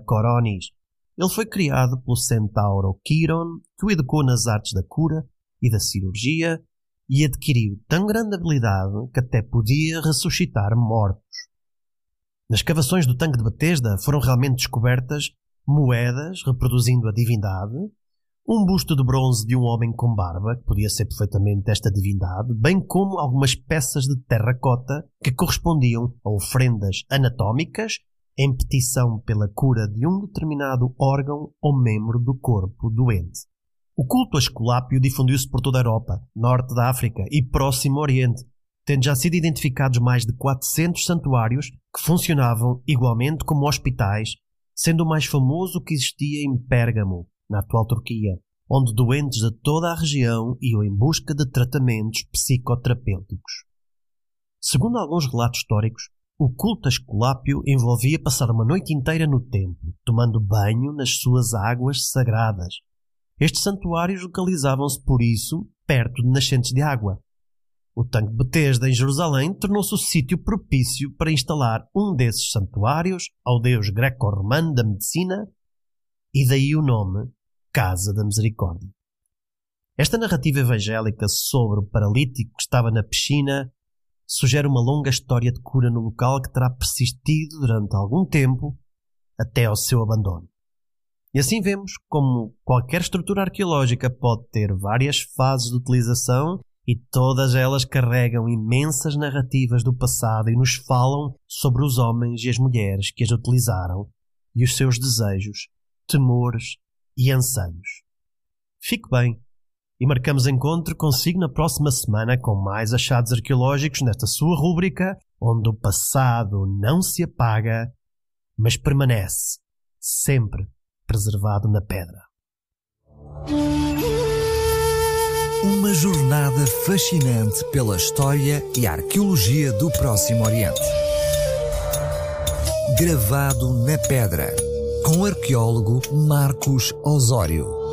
Coronis. Ele foi criado pelo centauro Quiron, que o educou nas artes da cura e da cirurgia e adquiriu tão grande habilidade que até podia ressuscitar mortos. Nas escavações do tanque de Betesda foram realmente descobertas moedas reproduzindo a divindade, um busto de bronze de um homem com barba, que podia ser perfeitamente esta divindade, bem como algumas peças de terracota que correspondiam a ofrendas anatómicas em petição pela cura de um determinado órgão ou membro do corpo doente. O culto a Esculápio difundiu-se por toda a Europa, norte da África e Próximo Oriente, tendo já sido identificados mais de 400 santuários que funcionavam igualmente como hospitais, sendo o mais famoso que existia em Pérgamo, na atual Turquia, onde doentes de toda a região iam em busca de tratamentos psicoterapêuticos. Segundo alguns relatos históricos, o culto a Esculápio envolvia passar uma noite inteira no templo, tomando banho nas suas águas sagradas. Estes santuários localizavam-se, por isso, perto de nascentes de água. O tanque de Betesda, em Jerusalém, tornou-se o sítio propício para instalar um desses santuários ao deus greco-romano da medicina, e daí o nome Casa da Misericórdia. Esta narrativa evangélica sobre o paralítico que estava na piscina sugere uma longa história de cura no local que terá persistido durante algum tempo até ao seu abandono. E assim vemos como qualquer estrutura arqueológica pode ter várias fases de utilização e todas elas carregam imensas narrativas do passado e nos falam sobre os homens e as mulheres que as utilizaram e os seus desejos, temores e anseios. Fique bem e marcamos encontro consigo na próxima semana com mais achados arqueológicos nesta sua rúbrica onde o passado não se apaga, mas permanece sempre preservado na pedra. Uma jornada fascinante pela história e arqueologia do Próximo Oriente. Gravado na pedra, com o arqueólogo Marcos Osório.